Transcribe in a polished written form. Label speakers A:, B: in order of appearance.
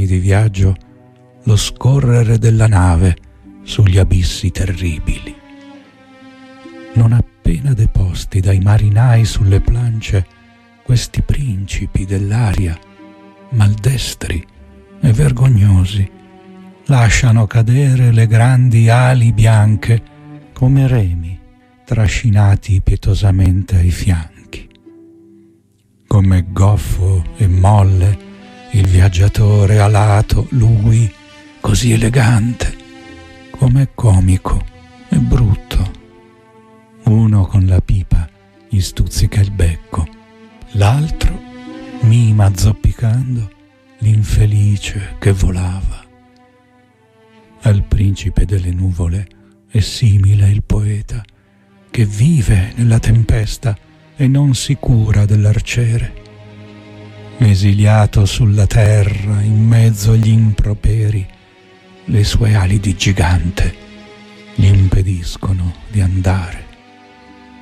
A: di viaggio lo scorrere della nave sugli abissi terribili. Non appena deposti dai marinai sulle plance, questi principi dell'aria, maldestri e vergognosi, lasciano cadere le grandi ali bianche come remi trascinati pietosamente ai fianchi. Come goffo e molle il viaggiatore alato, lui così elegante, come comico e brutto. Uno con la pipa gli stuzzica il becco, l'altro mima zoppicando l'infelice che volava. Al principe delle nuvole è simile il poeta che vive nella tempesta e non si cura dell'arciere. Esiliato sulla terra in mezzo agli improperi, le sue ali di gigante gli impediscono di andare.